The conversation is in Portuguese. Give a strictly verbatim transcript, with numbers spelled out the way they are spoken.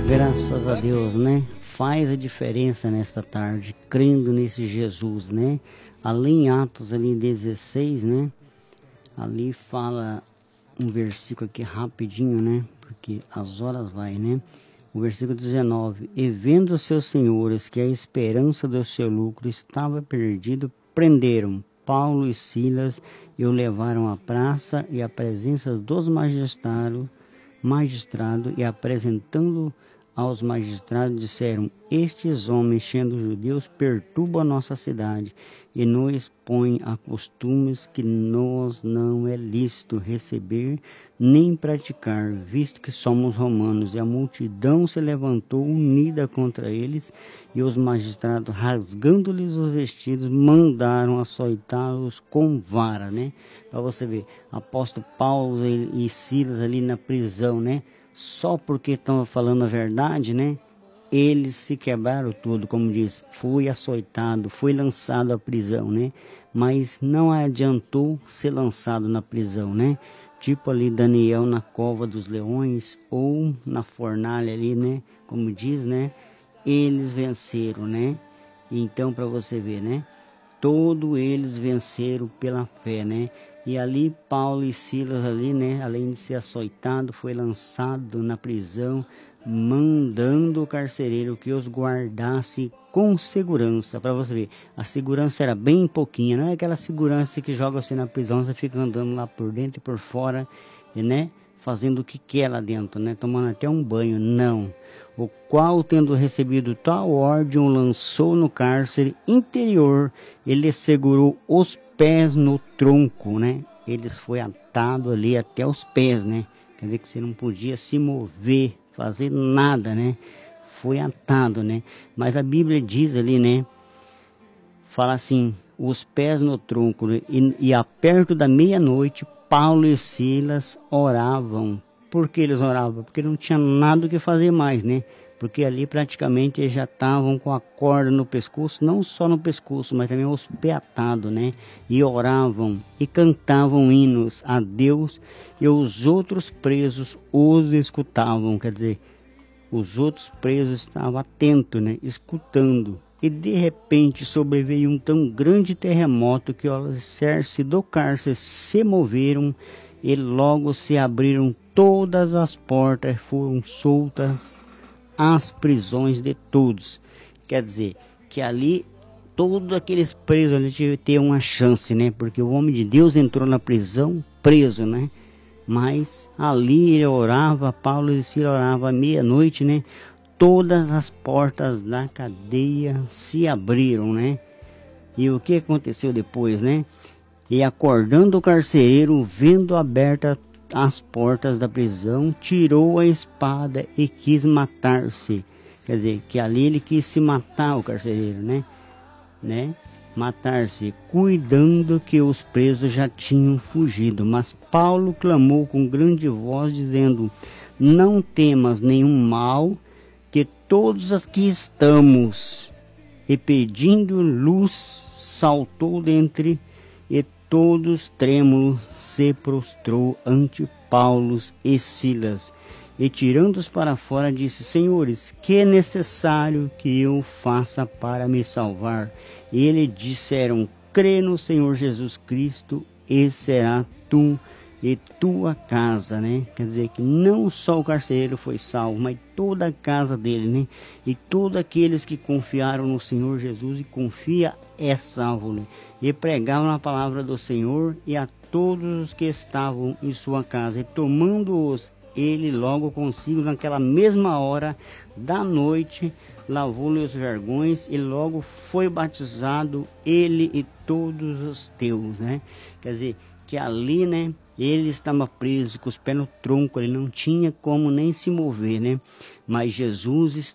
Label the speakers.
Speaker 1: Graças a Deus, né? Faz a diferença nesta tarde, crendo nesse Jesus, né? Ali em Atos, ali em dezesseis, né? Ali fala um versículo aqui rapidinho, né? Porque as horas vai, né? O versículo dezenove. E vendo os seus senhores que a esperança do seu lucro estava perdido, prenderam Paulo e Silas e o levaram à praça e à presença dos magistrados, magistrado, e apresentando aos magistrados disseram: estes homens, sendo judeus, perturbam a nossa cidade e nos expõem a costumes que nos não é lícito receber nem praticar, visto que somos romanos. E a multidão se levantou unida contra eles, e os magistrados, rasgando-lhes os vestidos, mandaram açoitá-los com vara, né? Para você ver, apóstolo Paulo e Silas ali na prisão, né? Só porque estão falando a verdade, né? Eles se quebraram tudo, como diz, foi açoitado, foi lançado à prisão, né? Mas não adiantou ser lançado na prisão, né? Tipo ali Daniel na cova dos leões ou na fornalha ali, né? Como diz, né? Eles venceram, né? Então, para você ver, né? Todos eles venceram pela fé, né? E ali Paulo e Silas ali, né? Além de ser açoitado, foi lançado na prisão, mandando o carcereiro que os guardasse com segurança. Para você ver, a segurança era bem pouquinha, não é aquela segurança que joga você na prisão, você fica andando lá por dentro e por fora, né? Fazendo o que quer lá dentro, né? Tomando até um banho, não. O qual, tendo recebido tal ordem, o lançou no cárcere interior, ele segurou os pés no tronco, né? Eles foi atado ali até os pés, né? Quer dizer que você não podia se mover, fazer nada, né? Foi atado, né? Mas a Bíblia diz ali, né? Fala assim, os pés no tronco, né? e, e a perto da meia-noite, Paulo e Silas oravam. Por que eles oravam? Porque não tinha nada o que fazer mais, né? Porque ali praticamente eles já estavam com a corda no pescoço, não só no pescoço, mas também os pés atados, né? E oravam e cantavam hinos a Deus, e os outros presos os escutavam. Quer dizer, os outros presos estavam atentos, né? Escutando. E de repente sobreveio um tão grande terremoto que os alicerces do cárcere se moveram e logo se abriram todas as portas, foram soltas as prisões de todos. Quer dizer, que ali todos aqueles presos ali tiveram ter uma chance, né? Porque o homem de Deus entrou na prisão preso, né? Mas ali ele orava, Paulo e Silas oravam à meia-noite, né? Todas as portas da cadeia se abriram, né? E o que aconteceu depois, né? E acordando o carcereiro, vendo abertas as portas da prisão, tirou a espada e quis matar-se. Quer dizer, que ali ele quis se matar, o carcereiro, né? né? Matar-se, cuidando que os presos já tinham fugido. Mas Paulo clamou com grande voz, dizendo: não temas nenhum mal, que todos aqui estamos. E pedindo luz, saltou dentre e todos trêmulos se prostrou ante Paulo e Silas, e tirando-os para fora disse: senhores, que é necessário que eu faça para me salvar? E eles disseram: crê no Senhor Jesus Cristo e será tu e tua casa, né? Quer dizer que não só o carcereiro foi salvo, mas toda a casa dele, né? E todos aqueles que confiaram no Senhor Jesus e confia é salvo, né? E pregavam a palavra do Senhor e a todos os que estavam em sua casa, e tomando-os ele logo consigo naquela mesma hora da noite, lavou-lhe os vergões e logo foi batizado ele e todos os teus, né? Quer dizer, que ali, né, ele estava preso com os pés no tronco, ele não tinha como nem se mover, né? Mas Jesus